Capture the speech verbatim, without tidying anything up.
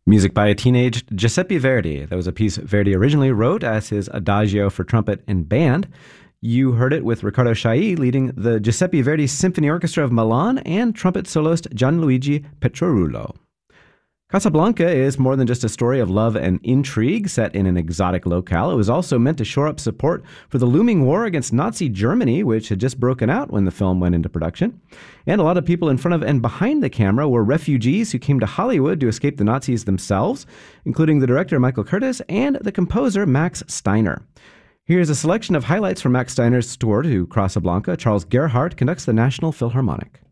Music by a teenage Giuseppe Verdi. That was a piece Verdi originally wrote as his Adagio for trumpet and band. You heard it with Riccardo Chailly leading the Giuseppe Verdi Symphony Orchestra of Milan and trumpet soloist Gianluigi Pietrarullo. Casablanca is more than just a story of love and intrigue set in an exotic locale. It was also meant to shore up support for the looming war against Nazi Germany, which had just broken out when the film went into production. And a lot of people in front of and behind the camera were refugees who came to Hollywood to escape the Nazis themselves, including the director Michael Curtiz and the composer Max Steiner. Here's a selection of highlights from Max Steiner's tour to Casablanca. Charles Gerhardt conducts the National Philharmonic.